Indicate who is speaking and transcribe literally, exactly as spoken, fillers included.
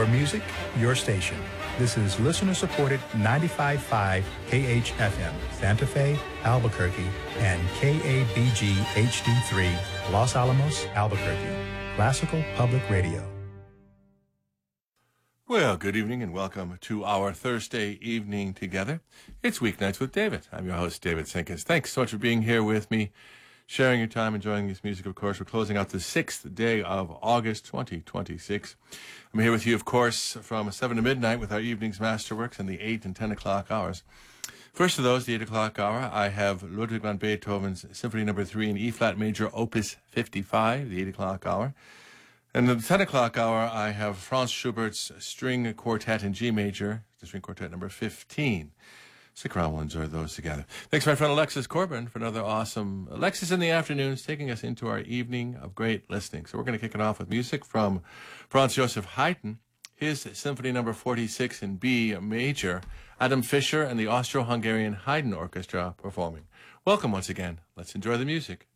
Speaker 1: Your music, your station. This is listener-supported ninety-five point five K H F M, Santa Fe, Albuquerque, and K A B G H D three, Los Alamos, Albuquerque. Classical Public Radio.
Speaker 2: Well, good evening and welcome to our Thursday evening together. It's Weeknights with David. I'm your host, David Sinkis. Thanks so much for being here with me, sharing your time, enjoying this music, of course. We're closing out the sixth day of August twenty twenty-six. I'm here with you, of course, from seven to midnight with our evening's masterworks and the eight and ten o'clock hours. First of those, the eight o'clock hour, I have Ludwig van Beethoven's Symphony Number three in E-flat major, Opus fifty-five, the eight o'clock hour. And at the ten o'clock hour, I have Franz Schubert's String Quartet in G major, the String Quartet number fifteen. Stick around, we'll enjoy those together. Thanks, my friend Alexis Corbin, for another awesome Alexis in the Afternoons, taking us into our evening of great listening. So we're going to kick it off with music from Franz Joseph Haydn, his Symphony Number forty-six in B major, Adam Fischer and the Austro-Hungarian Haydn Orchestra performing. Welcome once again. Let's enjoy the music.